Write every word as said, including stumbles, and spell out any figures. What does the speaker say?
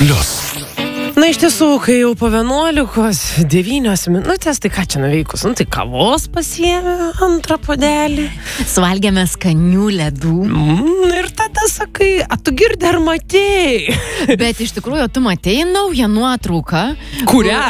Plius. Na, iš tiesų, kai jau po vienuolikos, devynios minutės, tai ką čia nuveikus? Nu, tai kavos pasiėmė antrą puodelį. Suvalgėme skanių ledų. Mm, ir tada sakai, a tu girdi ar matėjai? Bet iš tikrųjų, tu matėjai naują nuotrauką. Kurią?